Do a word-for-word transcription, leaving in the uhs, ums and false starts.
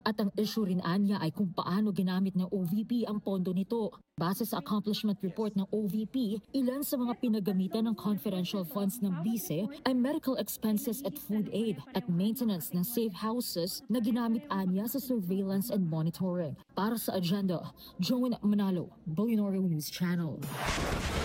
At ang issue rin anya ay kung paano ginamit ng O V P ang pondo nito. Base sa accomplishment report ng O V P, ilan sa mga pinagamitan ng confidential funds ng BICE ay medical expenses at food aid at maintenance ng safe houses na ginamit anya sa surveillance and monitoring. Para sa agenda, Joan Manalo, Billionaire News Channel.